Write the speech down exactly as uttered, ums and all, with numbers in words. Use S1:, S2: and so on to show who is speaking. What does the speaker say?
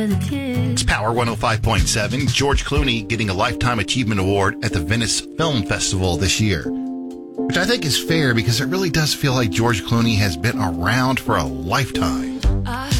S1: It's Power one oh five point seven. George Clooney getting a Lifetime Achievement Award at the Venice Film Festival this year, which I think is fair because it really does feel like George Clooney has been around for a lifetime.